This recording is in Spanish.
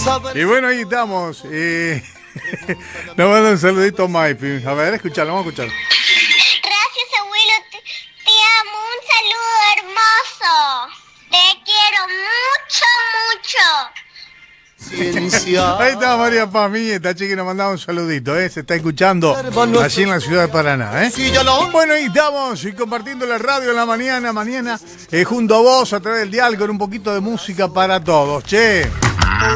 Y bueno, ahí estamos. Nos manda un saludito Maipi. A ver, escuchalo, vamos a escuchar. Gracias, abuelo. Te amo. Un saludo hermoso. Te quiero mucho. Ahí está María Paz, esta chica nos mandaba un saludito, se está escuchando allí en la ciudad de Paraná, Bueno, ahí estamos y compartiendo la radio en la mañana, junto a vos a través del dial con un poquito de música para todos, che.